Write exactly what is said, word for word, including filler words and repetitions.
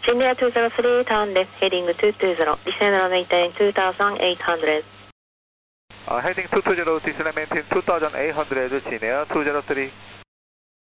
India two zero three, turn left heading two two zero, descend and maintain two thousand eight hundred. Uh, heading two two zero, descend and maintain two thousand eight hundred, 진해요 two zero three.